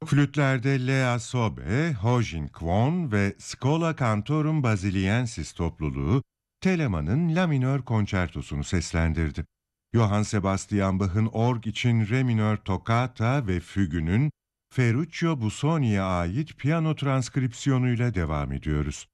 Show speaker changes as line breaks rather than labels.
Flütlerde Lea Sobe, Hojin Kwon ve Schola Cantorum Basiliensis topluluğu, Telemann'ın La minör konçertosunu seslendirdi. Johann Sebastian Bach'ın org için Re minör toccata ve fügünün Ferruccio Busoni'ye ait piyano transkripsiyonuyla devam ediyoruz.